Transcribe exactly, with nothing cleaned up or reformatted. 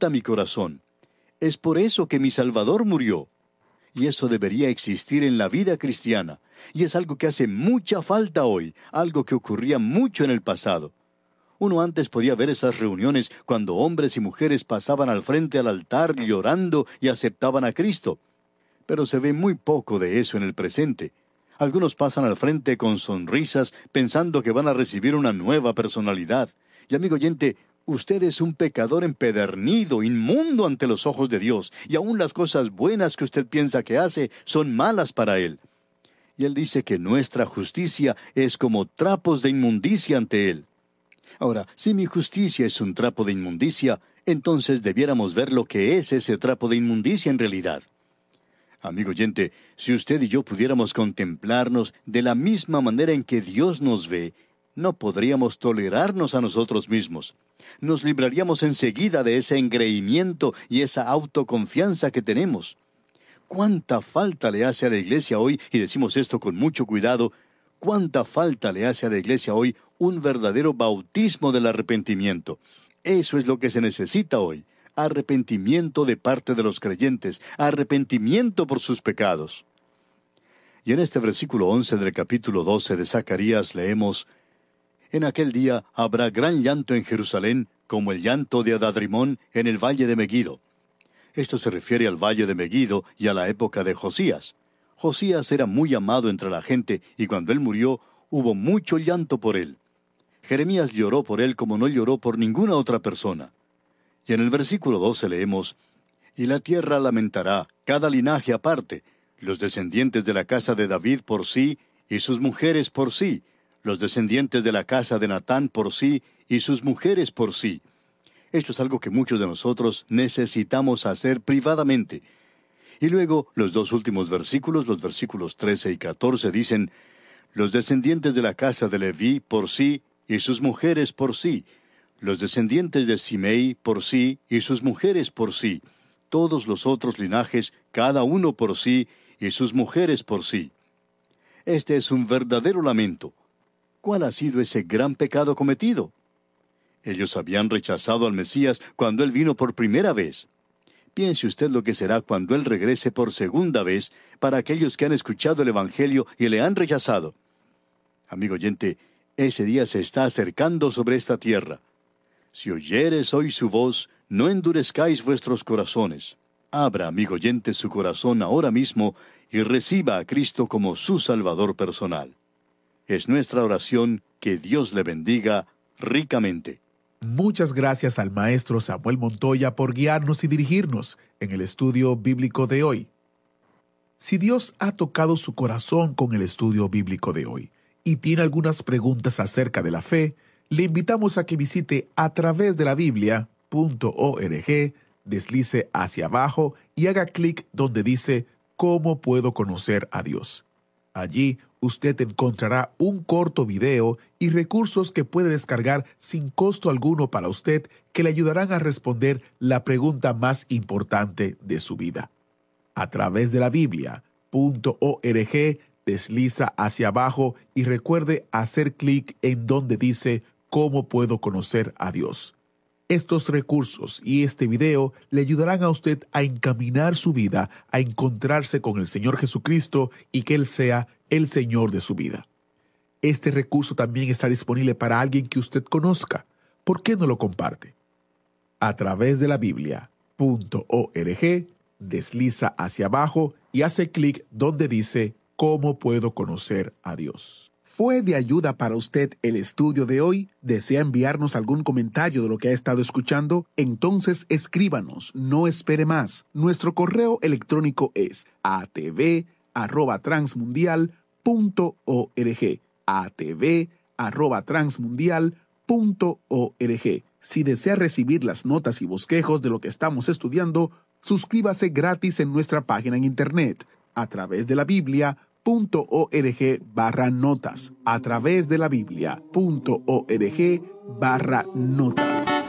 quebranta mi corazón. Es por eso que mi Salvador murió. Y eso debería existir en la vida cristiana. Y es algo que hace mucha falta hoy, algo que ocurría mucho en el pasado. Uno antes podía ver esas reuniones cuando hombres y mujeres pasaban al frente al altar llorando y aceptaban a Cristo. Pero se ve muy poco de eso en el presente. Algunos pasan al frente con sonrisas pensando que van a recibir una nueva personalidad. Y amigo oyente, usted es un pecador empedernido, inmundo ante los ojos de Dios, y aún las cosas buenas que usted piensa que hace son malas para Él. Y Él dice que nuestra justicia es como trapos de inmundicia ante Él. Ahora, si mi justicia es un trapo de inmundicia, entonces debiéramos ver lo que es ese trapo de inmundicia en realidad. Amigo oyente, si usted y yo pudiéramos contemplarnos de la misma manera en que Dios nos ve, no podríamos tolerarnos a nosotros mismos. Nos libraríamos enseguida de ese engreimiento y esa autoconfianza que tenemos. ¿Cuánta falta le hace a la iglesia hoy, y decimos esto con mucho cuidado, cuánta falta le hace a la iglesia hoy un verdadero bautismo del arrepentimiento? Eso es lo que se necesita hoy. Arrepentimiento de parte de los creyentes, arrepentimiento por sus pecados. Y en este versículo once del capítulo doce de Zacarías leemos: En aquel día habrá gran llanto en Jerusalén, como el llanto de Adadrimón en el valle de Megido. Esto se refiere al valle de Megido y a la época de Josías. Josías era muy amado entre la gente, y cuando él murió, hubo mucho llanto por él. Jeremías lloró por él como no lloró por ninguna otra persona. Y en el versículo doce leemos: Y la tierra lamentará, cada linaje aparte, los descendientes de la casa de David por sí, y sus mujeres por sí, los descendientes de la casa de Natán por sí, y sus mujeres por sí. Esto es algo que muchos de nosotros necesitamos hacer privadamente. Y luego, los dos últimos versículos, los versículos trece y catorce, dicen: Los descendientes de la casa de Leví por sí, y sus mujeres por sí, los descendientes de Simei por sí, y sus mujeres por sí, todos los otros linajes, cada uno por sí, y sus mujeres por sí. Este es un verdadero lamento. ¿Cuál ha sido ese gran pecado cometido? Ellos habían rechazado al Mesías cuando Él vino por primera vez. Piense usted lo que será cuando Él regrese por segunda vez para aquellos que han escuchado el Evangelio y le han rechazado. Amigo oyente, ese día se está acercando sobre esta tierra. Si oyeres hoy su voz, no endurezcáis vuestros corazones. Abra, amigo oyente, su corazón ahora mismo y reciba a Cristo como su Salvador personal. Es nuestra oración que Dios le bendiga ricamente. Muchas gracias al maestro Samuel Montoya por guiarnos y dirigirnos en el estudio bíblico de hoy. Si Dios ha tocado su corazón con el estudio bíblico de hoy y tiene algunas preguntas acerca de la fe, le invitamos a que visite a través de la Biblia punto org, deslice hacia abajo y haga clic donde dice ¿Cómo puedo conocer a Dios? Allí usted encontrará un corto video y recursos que puede descargar sin costo alguno para usted que le ayudarán a responder la pregunta más importante de su vida. A través de la Biblia punto org, desliza hacia abajo y recuerde hacer clic en donde dice ¿Cómo puedo conocer a Dios? Estos recursos y este video le ayudarán a usted a encaminar su vida, a encontrarse con el Señor Jesucristo y que Él sea el Señor de su vida. Este recurso también está disponible para alguien que usted conozca. ¿Por qué no lo comparte? A través de la Biblia punto org, desliza hacia abajo y hace clic donde dice ¿Cómo puedo conocer a Dios? ¿Fue de ayuda para usted el estudio de hoy? ¿Desea enviarnos algún comentario de lo que ha estado escuchando? Entonces escríbanos, no espere más. Nuestro correo electrónico es a t v arroba transmundial punto org. a t v arroba transmundial punto org. Si desea recibir las notas y bosquejos de lo que estamos estudiando, suscríbase gratis en nuestra página en internet, a través de la Biblia punto org barra notas, a través de la Biblia punto org barra notas.